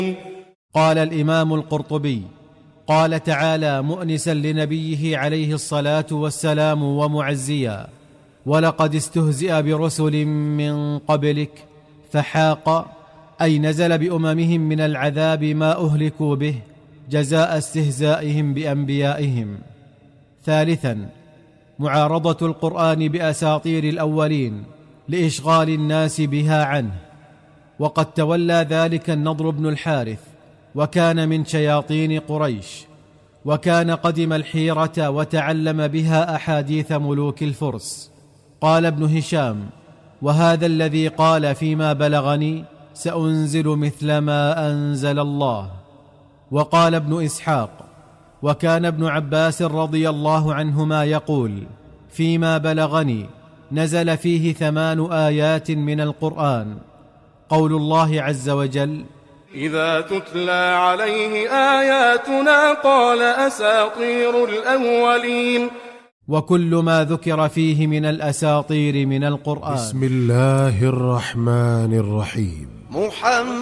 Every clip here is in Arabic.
قال الإمام القرطبي: قال تعالى مؤنسا لنبيه عليه الصلاة والسلام ومعزيا: ولقد استهزئ برسل من قبلك فحاق، أي نزل بأممهم من العذاب ما أهلكوا به جزاء استهزائهم بأنبيائهم. ثالثا، معارضة القرآن بأساطير الأولين لإشغال الناس بها عنه، وقد تولى ذلك النضر بن الحارث، وكان من شياطين قريش، وكان قدم الحيرة وتعلم بها أحاديث ملوك الفرس. قال ابن هشام: وهذا الذي قال فيما بلغني سأنزل مثل ما أنزل الله. وقال ابن إسحاق: وكان ابن عباس رضي الله عنهما يقول فيما بلغني نزل فيه 8 آيات من القرآن. قول الله عز وجل: إذا تتلى عليه آياتنا قال أساطير الأولين. وكل ما ذكر فيه من الأساطير من القرآن. بسم الله الرحمن الرحيم. محمد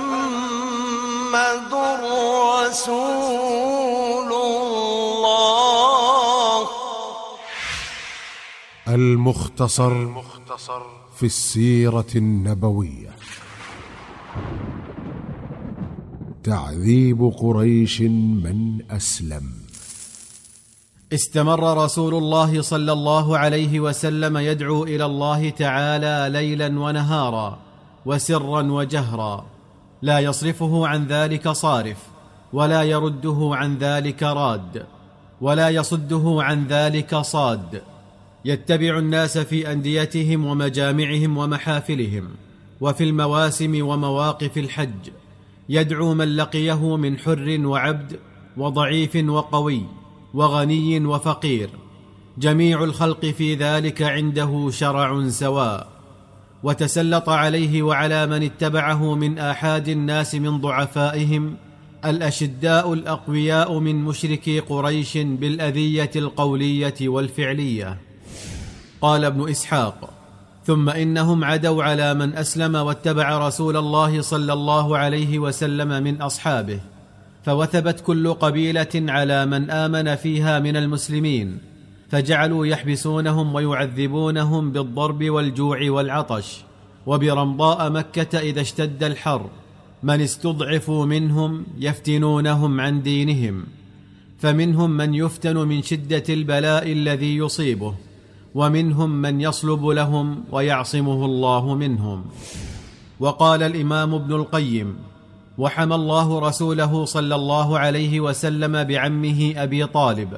رسول الله. المختصر في السيرة النبوية. تعذيب قريش من أسلم. استمر رسول الله صلى الله عليه وسلم يدعو إلى الله تعالى ليلا ونهارا وسرا وجهرا، لا يصرفه عن ذلك صارف، ولا يرده عن ذلك راد، ولا يصده عن ذلك صاد. يتبع الناس في أنديتهم ومجامعهم ومحافلهم، وفي المواسم ومواقف الحج، يدعو من لقيه من حر وعبد وضعيف وقوي وغني وفقير، جميع الخلق في ذلك عنده شرع سواء. وتسلط عليه وعلى من اتبعه من آحاد الناس من ضعفائهم الأشداء الأقوياء من مشركي قريش بالأذية القولية والفعلية. قال ابن إسحاق: ثم إنهم عدوا على من أسلم واتبع رسول الله صلى الله عليه وسلم من أصحابه، فوثبت كل قبيلة على من آمن فيها من المسلمين، فجعلوا يحبسونهم ويعذبونهم بالضرب والجوع والعطش، وبرمضاء مكة إذا اشتد الحر من استضعفوا منهم يفتنونهم عن دينهم، فمنهم من يفتن من شدة البلاء الذي يصيبه، ومنهم من يصلب لهم ويعصمه الله منهم. وقال الإمام ابن القيم: وحمى الله رسوله صلى الله عليه وسلم بعمه أبي طالب